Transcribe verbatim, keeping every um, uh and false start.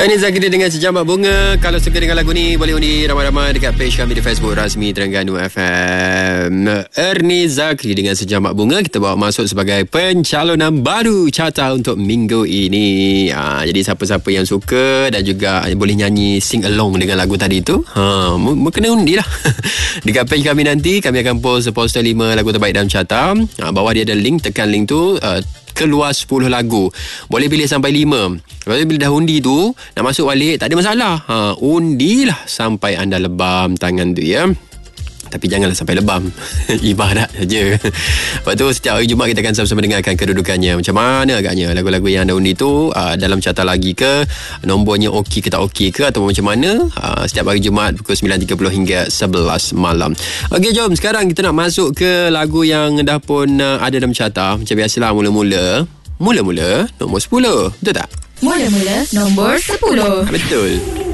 Ini Zakidin dengan Sejamak Bunga. Kalau suka dengan lagu ni, boleh undi ramai-ramai dekat page kami di Facebook rasmi Terengganu F M. Ernie Zakri dengan Sejamak Bunga kita bawa masuk sebagai pencalonan baru carta untuk minggu ini. Ha, jadi siapa-siapa yang suka dan juga boleh nyanyi sing along dengan lagu tadi tu, ha, mu kena undi lah. Dekat page kami nanti kami akan post poster lima lagu terbaik dalam carta. Ha, bawah dia ada link, tekan link tu, uh, keluar sepuluh lagu. Boleh pilih sampai lima. Lepas tu bila dah undi tu, nak masuk balik tak ada masalah. Ha, undilah sampai anda lebam tangan tu ya. Tapi janganlah sampai lebam. Ibadat saja. Lepas tu setiap hari Jumaat kita akan sama-sama dengarkan kedudukannya. Macam mana agaknya lagu-lagu yang anda undi tu, uh, dalam carta lagi ke, nombornya okey ke tak okey ke, atau macam mana. Uh, setiap hari Jumaat pukul sembilan tiga puluh hingga sebelas malam. Okey, jom sekarang kita nak masuk ke lagu yang dah pun uh, ada dalam carta. Macam biasalah, mula-mula Mula-mula nombor sepuluh. Betul tak? Mula-mula nombor sepuluh. Betul.